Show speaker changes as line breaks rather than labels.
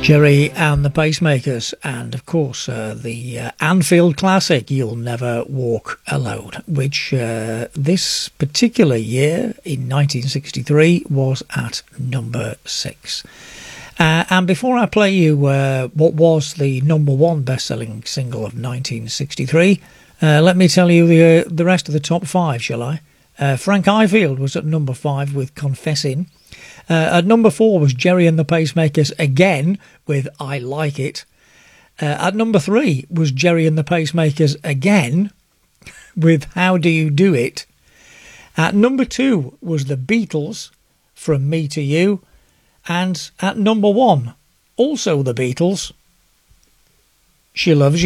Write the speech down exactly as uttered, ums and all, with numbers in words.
Gerry and the Pacemakers, and of course uh, the uh, Anfield classic You'll Never Walk Alone, which uh, this particular year in nineteen sixty-three was at number six. Uh, and before I play you uh, what was the number one best-selling single of nineteen sixty-three, uh, let me tell you the, uh, the rest of the top five, shall I? Uh, Frank Ifield was at number five with Confessin'. Uh, at number four was Gerry and the Pacemakers again with I Like It. Uh, at number three was Gerry and the Pacemakers again with How Do You Do It. At number two was the Beatles, From Me to You. And at number one, also the Beatles, She Loves You.